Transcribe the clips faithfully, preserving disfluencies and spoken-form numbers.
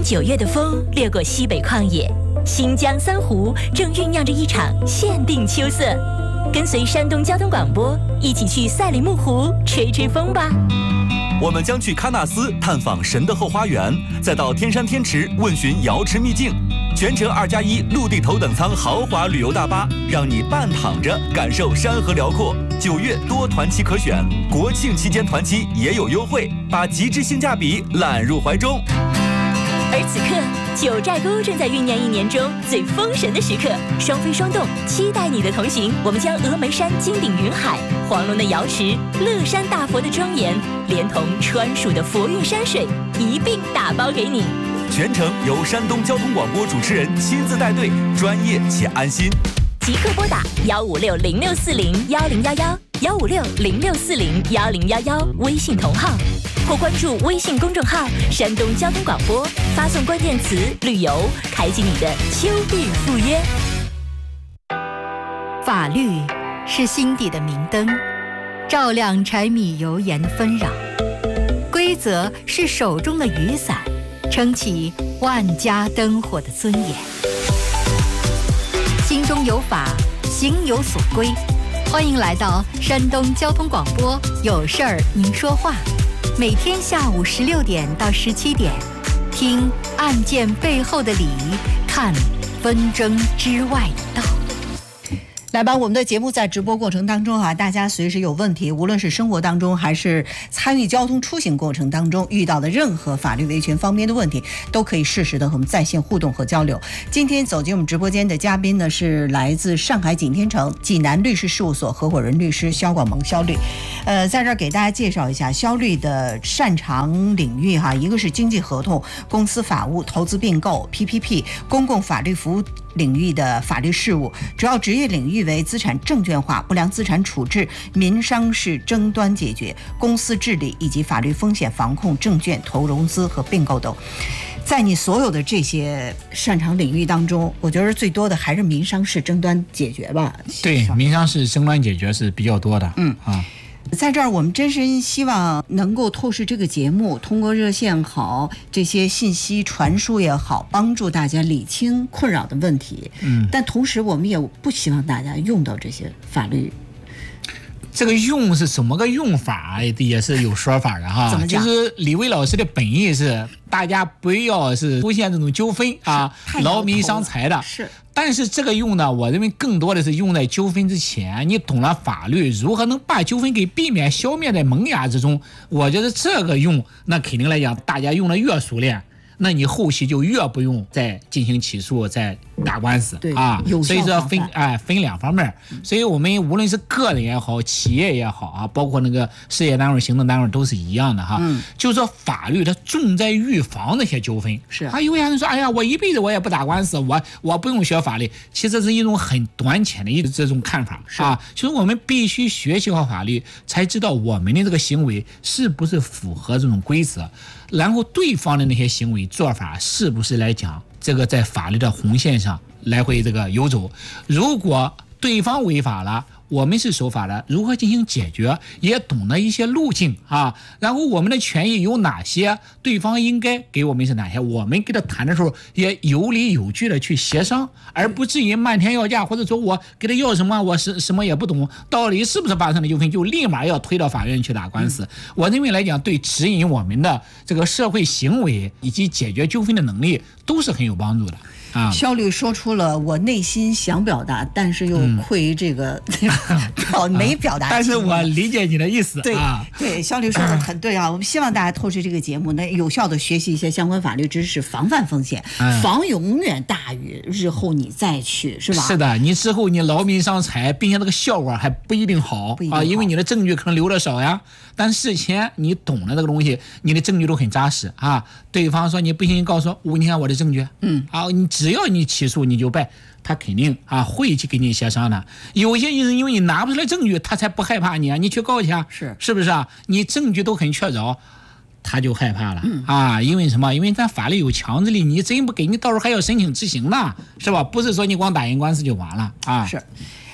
年九月的风掠过西北旷野，新疆三湖正酝酿着一场限定秋色。跟随山东交通广播一起去赛里木湖吹吹风吧。 我们将去喀纳斯探访神的后花园，再到天山天池问询瑶池秘境。全程二加一陆地头等舱豪华旅游大巴，让你半躺着感受山河辽阔。九月多团期可选，国庆期间团期也有优惠，把极致性价比揽入怀中。 而此刻，九寨沟正在酝酿一年中最封神的时刻，双飞双动，期待你的同行。我们将峨眉山金顶云海、黄龙的瑶池、乐山大佛的庄严，连同川蜀的佛韵山水一并打包给你。 全程由山东交通广播主持人亲自带队，专业且安心。 即刻拨打幺五六零六四零幺零幺幺幺五六零六四零幺零幺幺微信同号，或关注微信公众号山东交通广播，发送关键词旅游，开启你的秋日赴约。 法律是心底的明灯，照亮柴米油盐纷扰；规则是手中的雨伞，撑起万家灯火的尊严。心中有法，行有所归。欢迎来到山东交通广播，有事儿您说话。每天下午十六点到十七点，听案件背后的理，看纷争之外的道。 来吧，我们的节目在直播过程当中啊，大家随时有问题，无论是生活当中还是参与交通出行过程当中遇到的任何法律维权方面的问题，都可以适时的和我们在线互动和交流。今天走进我们直播间的嘉宾呢，是来自上海景天城济南律师事务所合伙人律师肖广蒙肖律。呃，在这儿给大家介绍一下肖律的擅长领域哈，一个是经济合同、公司法务、投资并购、P P P、公共法律服务领域的法律事务，主要职业领域为资产证券化、不良资产处置、民商事争端解决、公司治理以及法律风险防控、证券投融资和并购等。在你所有的这些擅长领域当中，我觉得最多的还是民商事争端解决吧。 对，民商事争端解决是比较多的。 嗯啊。 在这儿，我们真心希望能够透视这个节目，通过热线好，这些信息传输也好，帮助大家理清困扰的问题。 嗯， 但同时我们也不希望大家用到这些法律。 这个用是怎么个用法，也是有说法的哈。 怎么讲？ 就是李卫老师的本意是，大家不要是出现这种纠纷啊，劳民伤财的。 是。 但是这个用呢，我认为更多的是用在纠纷之前，你懂了法律，如何能把纠纷给避免、消灭在萌芽之中？我觉得这个用，那肯定来讲，大家用的越熟练，那你后期就越不用再进行起诉、再打官司啊。所以说分哎分两方面，所以我们无论是个人也好，企业也好啊，包括那个事业单位、行政单位都是一样的哈。 嗯， 就是说法律它重在预防那些纠纷。 是啊，有些人说，哎呀，我一辈子我也不打官司，我我不用学法律，其实是一种很短浅的一这种看法啊。就是我们必须学习好法律，才知道我们的这个行为是不是符合这种规则。然后对方的那些行为做法是不是来讲这个在法律的红线上来回这个游走？如果对方违法了，我们是守法的，如何进行解决，也懂得一些路径啊。然后我们的权益有哪些，对方应该给我们是哪些，我们跟他谈的时候也有理有据的去协商，而不至于漫天要价，或者说我给他要什么，我是什么也不懂，到底是不是发生了纠纷，就立马要推到法院去打官司。嗯、我认为来讲，对指引我们的这个社会行为以及解决纠纷的能力都是很有帮助的。啊， 肖律说出了我内心想表达，但是又愧于这个、嗯、没表达、啊。 但是我理解你的意思。 对、 啊、 对，肖律说的很对啊。我们希望大家透视这个节目，能有效的学习一些相关法律知识，防范风险。嗯、防永远大于日后你再去，是吧？ 是的，你之后你劳民伤财，并且那个效果还不一定好啊，因为你的证据可能留的少呀。但事前你懂了这个东西，你的证据都很扎实啊。对方说你不行，你告诉我，我你看我的证据， 嗯， 啊，你只要你起诉你就败，他肯定啊会去给你协商的。有些人因为你拿不出来证据，他才不害怕你啊，你去告去啊， 是是不是啊？你证据都很确凿，他就害怕了、 嗯、 啊，因为什么？因为咱法律有强制力，你真不给你，到时候还要申请执行呢，是吧？不是说你光打赢官司就完了啊。 是。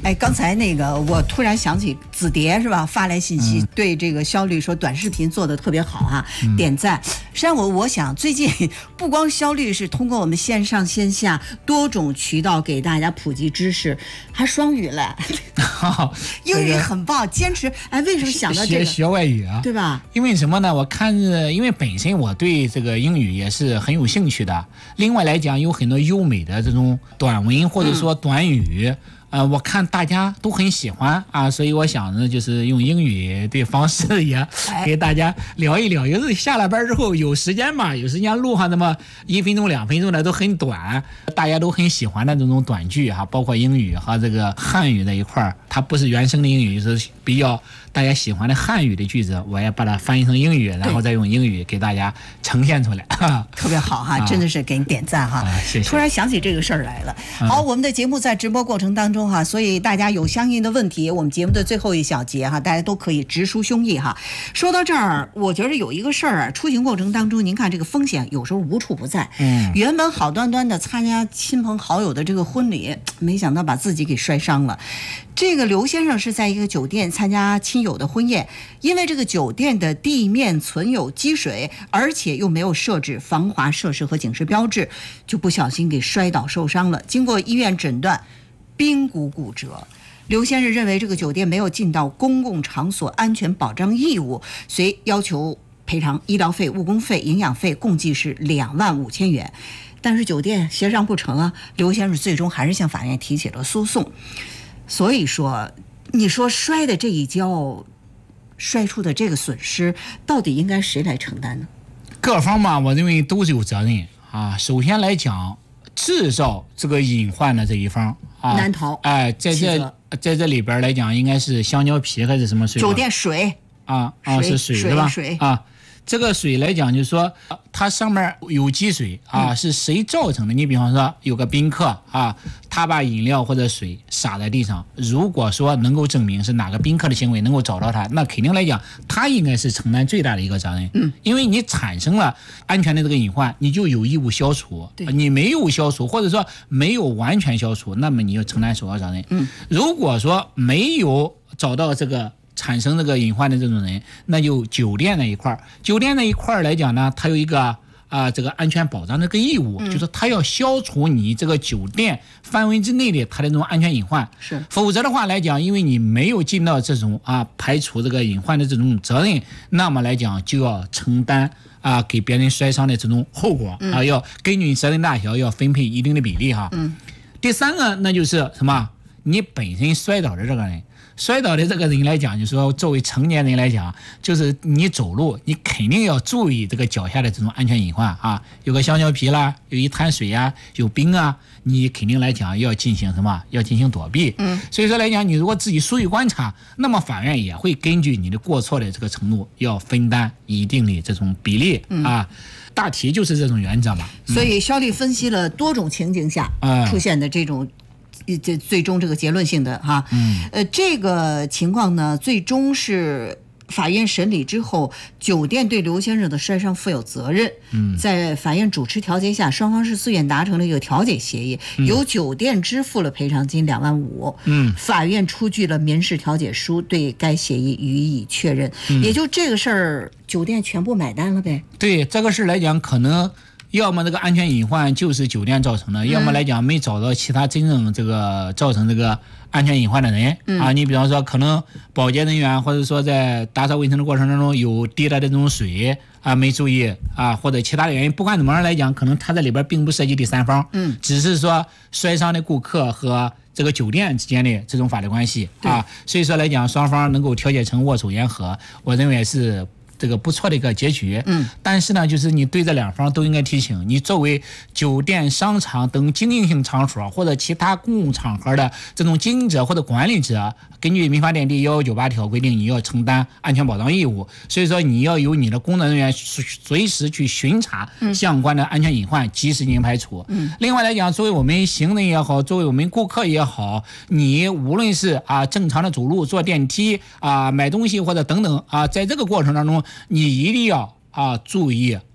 哎，刚才那个我突然想起子蝶是吧？发来信息、嗯、对这个肖律说短视频做的特别好哈、啊嗯，点赞。实际上我我想最近不光肖律是通过我们线上线下多种渠道给大家普及知识，还双语了。英语很棒，坚持。哎，为什么想到这个？ 学学外语啊， 对吧？ 因为什么呢？我看，因为本身我对这个英语也是很有兴趣的。另外来讲，有很多优美的这种短文或者说短语。嗯呃，我看大家都很喜欢啊，所以我想呢，就是用英语的方式也给大家聊一聊。有时下了班之后有时间嘛，有时间录上那么一分钟、两分钟的都很短，大家都很喜欢的这种短句哈、啊，包括英语和这个汉语的一块儿，它不是原生的英语，就是比较大家喜欢的汉语的句子，我也把它翻译成英语，然后再用英语给大家呈现出来， 特别好哈，真的是给你点赞哈、 啊！谢谢。 突然想起这个事儿来了。好，我们的节目在直播过程当中哈，所以大家有相应的问题，我们节目的最后一小节哈，大家都可以直抒胸臆哈。说到这儿，我觉得有一个事儿啊，出行过程当中，您看这个风险有时候无处不在。嗯，原本好端端的参加亲朋好友的这个婚礼，没想到把自己给摔伤了。这个刘先生是在一个酒店参加亲友的婚宴，因为这个酒店的地面存有积水，而且又没有设置防滑设施和警示标志，就不小心给摔倒受伤了。经过医院诊断，髌骨骨折。刘先生认为这个酒店没有尽到公共场所安全保障义务，所以要求赔偿医疗费、误工费、营养费，共计是两万五千元。但是酒店协商不成啊，刘先生最终还是向法院提起了诉讼。所以说，你说摔的这一跤，摔出的这个损失，到底应该谁来承担呢？ 各方嘛，我认为都是有责任啊。首先来讲，制造这个隐患的这一方啊， 难逃。 哎，在这在这里边来讲，应该是香蕉皮还是什么水？ 酒店水啊啊，是水是吧？ 水啊。这个水来讲，就是说它上面有积水啊，是谁造成的？你比方说有个宾客啊，他把饮料或者水洒在地上，如果说能够证明是哪个宾客的行为，能够找到他，那肯定来讲他应该是承担最大的一个责任。嗯，因为你产生了安全的这个隐患，你就有义务消除。你没有消除，或者说没有完全消除，那么你就承担首要责任。嗯，如果说没有找到这个产生这个隐患的这种人，那就酒店那一块儿，酒店那一块儿来讲呢，它有一个啊、呃、这个安全保障的这个义务，嗯、就是它要消除你这个酒店范围之内的它的这种安全隐患。 是， 否则的话来讲，因为你没有尽到这种啊排除这个隐患的这种责任，那么来讲就要承担啊给别人摔伤的这种后果、嗯、啊，要根据责任大小要分配一定的比例哈。嗯。第三个，那就是什么？你本身摔倒的这个人。摔倒的这个人来讲，就是说作为成年人来讲，就是你走路你肯定要注意这个脚下的这种安全隐患啊，有个香蕉皮啦，有一滩水啊，有冰啊，你肯定来讲要进行什么？要进行躲避。嗯，所以说来讲，你如果自己疏于观察，那么法院也会根据你的过错的这个程度，要分担一定的这种比例、嗯、啊。大体就是这种原则嘛。 所以肖律分析了多种情景下出现的这种。嗯这最终这个结论性的哈，嗯，呃，这个情况呢，最终是法院审理之后，酒店对刘先生的摔伤负有责任。嗯，在法院主持调解下，双方是自愿达成了一个调解协议，嗯、由酒店支付了赔偿金两万五。嗯，法院出具了民事调解书，对该协议予以确认。嗯、也就这个事儿，酒店全部买单了呗？对， 这个事来讲，可能。要么这个安全隐患就是酒店造成的、嗯、要么来讲没找到其他真正这个造成这个安全隐患的人、嗯、啊，你比方说可能保洁人员或者说在打扫卫生的过程当中有滴了这种水啊没注意啊，或者其他的原因，不管怎么样来讲，可能他在里边并不涉及第三方，嗯，只是说摔伤的顾客和这个酒店之间的这种法律关系啊，所以说来讲双方能够调解成握手言和，我认为是这个不错的一个结局。嗯，但是呢，就是你对这两方都应该提醒，你作为酒店、商场等经营性场所或者其他公共场合的这种经营者或者管理者，根据民法典第一一九八条规定，你要承担安全保障义务。所以说，你要有你的工作人员随时去巡查相关的安全隐患，及时进行排除。嗯，另外来讲，作为我们行人也好，作为我们顾客也好，你无论是啊正常的走路、坐电梯啊、买东西或者等等啊，在这个过程当中。你一定要啊注意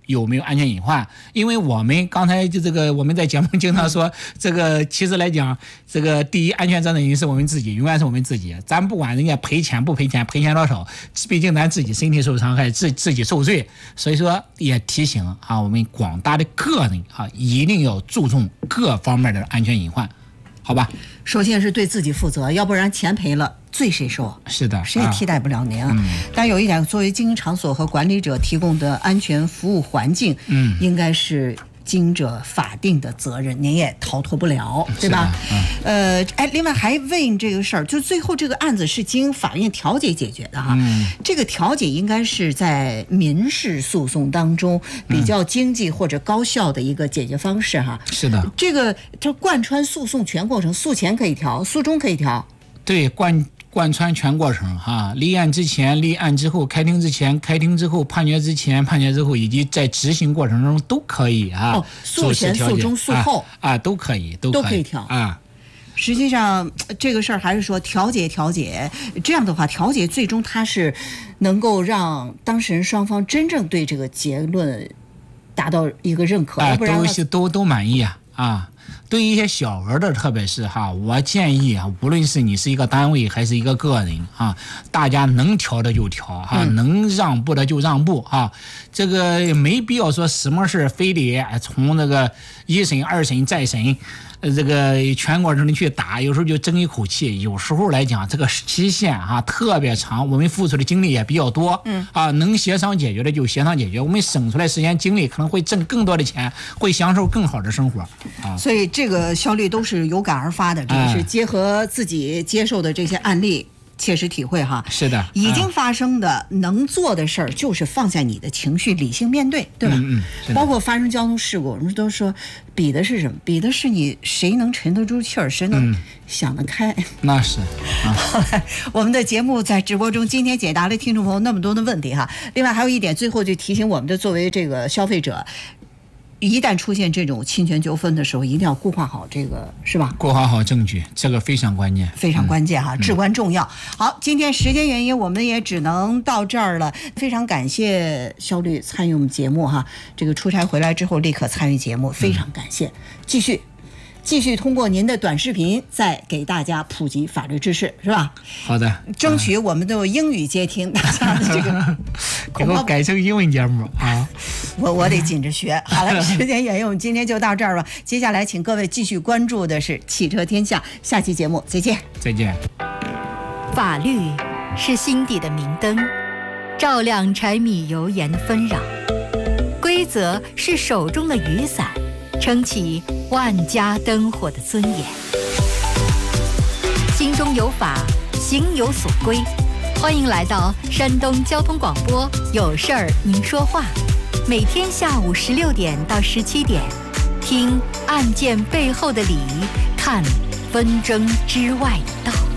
有没有安全隐患？因为我们刚才就这个我们在节目经常说，这个其实来讲，这个第一安全责任人是我们自己，永远是我们自己。咱不管人家赔钱不赔钱，赔钱多少，毕竟咱自己身体受伤害，自自己受罪。所以说也提醒啊，我们广大的个人啊，一定要注重各方面的安全隐患，好吧？ 首先是对自己负责，要不然钱赔了，罪谁受？ 是的， 谁也替代不了您。啊嗯、但有一点，作为经营场所和管理者提供的安全服务环境，嗯，应该是经营者法定的责任，您也逃脱不了，对吧？嗯、呃，哎，另外还问这个事儿，就最后这个案子是经法院调解解决的哈。嗯、这个调解应该是在民事诉讼当中比较经济或者高效的一个解决方式哈。 是的， 这个这贯穿诉讼全过程，诉前可以调，诉中可以调。 对，贯贯穿全过程哈，立案之前、立案之后、开庭之前、开庭之后、判决之前、判决之后，以及在执行过程中都可以啊。 哦，诉前、诉中、诉后啊, 啊都可以，都可以都可以调啊。 实际上，这个事儿还是说调解调解，这样的话，调解最终它是能够让当事人双方真正对这个结论达到一个认可， 啊， 要不然都都都满意啊啊。对于一些小额的，特别是哈，我建议啊，无论是你是一个单位还是一个个人啊，大家能调的就调哈、嗯，能让步的就让步啊，这个没必要说什么事非得从那个一审、二审、再审。呃，这个全过程的去打，有时候就争一口气，有时候来讲这个期限哈、啊、特别长，我们付出的精力也比较多，嗯啊，能协商解决的就协商解决，我们省出来时间精力，可能会挣更多的钱，会享受更好的生活啊。 所以这个效率都是有感而发的，这个是结合自己接受的这些案例。切实体会哈， 是的， 已经发生的、嗯、能做的事儿就是放下你的情绪，理性面对，对吧？ 嗯嗯， 包括发生交通事故，我们都说比的是什么？比的是你谁能沉得住气儿，谁能想得开。嗯、 那是。啊、 好了，我们的节目在直播中今天解答了听众朋友那么多的问题哈。另外还有一点，最后就提醒我们的作为这个消费者。一旦出现这种侵权纠纷的时候，一定要固化好这个，是吧？ 固化好证据，这个非常关键， 非常关键哈， 嗯、 至关重要。好，今天时间原因，我们也只能到这儿了。非常感谢肖律参与我们节目哈，这个出差回来之后立刻参与节目，非常感谢。嗯、继续。继续通过您的短视频再给大家普及法律知识，是吧？ 好的， 争取我们都有英语接听大家的这个， 给我改成英文节目啊！ 我我得紧着学。好了，时间原因，我们今天就到这儿吧。接下来，请各位继续关注的是汽车天下，下期节目再见。 再见。 法律是心底的明灯，照亮柴米油盐的纷扰；规则是手中的雨伞，撑起万家灯火的尊严。心中有法，行有所归。欢迎来到山东交通广播，有事儿您说话。每天下午十六点到十七点，听案件背后的理，看纷争之外的道。